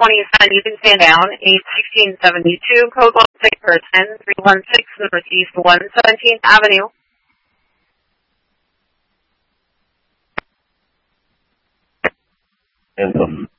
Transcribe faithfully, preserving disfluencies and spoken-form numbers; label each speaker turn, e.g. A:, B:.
A: twenty-seven, you can stand down. eight sixteen seventy-two, code one six for ten three one six, Northeast one seventeenth Avenue.
B: Anthem.